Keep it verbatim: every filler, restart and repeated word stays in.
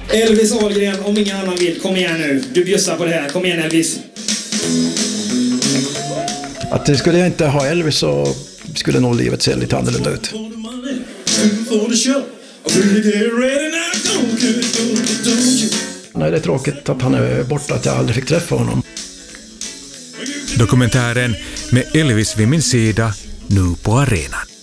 Elvis Ahlgren, om ingen annan vill. Kom igen nu. Du bjussar på det här. Kom igen Elvis. Att det skulle jag inte ha Elvis så skulle nog livet se lite annorlunda ut. Nej, det är tråkigt att han är borta, att jag aldrig fick träffa honom. Dokumentären Med Elvis vid min sida, nu på arenan.